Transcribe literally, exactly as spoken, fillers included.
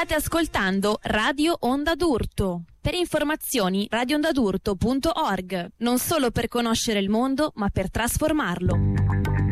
State ascoltando Radio Onda d'Urto. Per informazioni radio onda d'urto punto org, non solo per conoscere il mondo, ma per trasformarlo.